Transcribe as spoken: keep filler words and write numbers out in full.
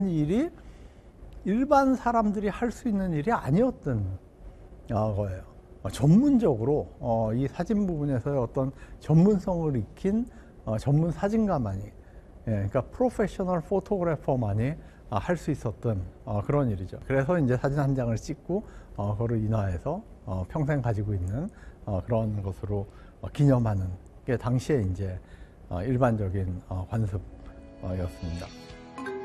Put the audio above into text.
일이 일반 사람들이 할 수 있는 일이 아니었던 거예요. 전문적으로 이 사진 부분에서의 어떤 전문성을 익힌 전문 사진가만이, 그러니까 프로페셔널 포토그래퍼만이 할 수 있었던 그런 일이죠. 그래서 이제 사진 한 장을 찍고 그거를 인화해서 평생 가지고 있는 그런 것으로 기념하는 게 당시에 이제 일반적인 관습이었습니다.